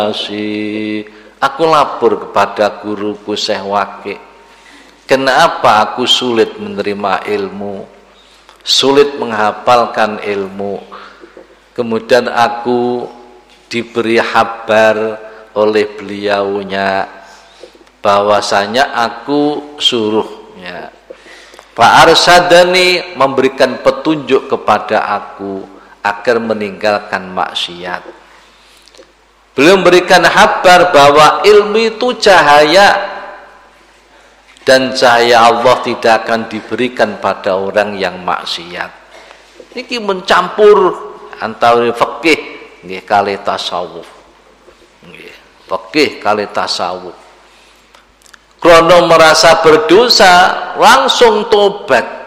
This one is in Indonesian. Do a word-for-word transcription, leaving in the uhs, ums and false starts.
Aku lapor kepada guruku Syekh Waqi, kenapa aku sulit menerima ilmu, sulit menghafalkan ilmu. Kemudian aku diberi kabar oleh beliaunya bahwasanya aku suruhnya Pak Arsadani memberikan petunjuk kepada aku agar meninggalkan maksiat. Beliau memberikan kabar bahwa ilmu itu cahaya, dan cahaya Allah tidak akan diberikan pada orang yang maksiat. Ini mencampur antara fikih nggih kali tasawuf. Nggih, fikih kali tasawuf. Krono merasa berdosa langsung tobat.